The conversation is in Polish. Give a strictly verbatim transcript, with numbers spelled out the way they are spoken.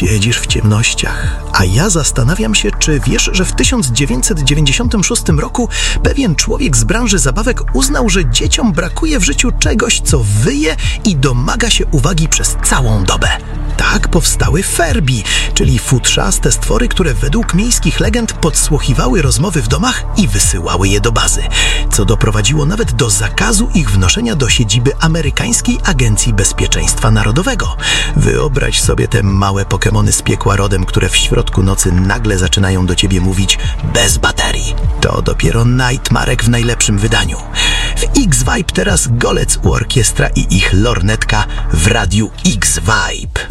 Siedzisz w ciemnościach, a ja zastanawiam się, czy wiesz, że w tysiąc dziewięćset dziewięćdziesiątym szóstym roku pewien człowiek z branży zabawek uznał, że dzieciom brakuje w życiu czegoś, co wyje i domaga się uwagi przez całą dobę. Tak powstały Furby, czyli futrzaste stwory, które według miejskich legend podsłuchiwały rozmowy w domach i wysyłały je do bazy, co doprowadziło nawet do zakazu ich wnoszenia do siedziby amerykańskiej Agencji Bezpieczeństwa Narodowego. Wyobraź sobie te małe Pokemony z piekła rodem, które w środku nocy nagle zaczynają do ciebie mówić bez baterii. To dopiero Nightmarek w najlepszym wydaniu. W X-Vibe teraz Golec u orkiestra i ich lornetka w radiu X-Vibe.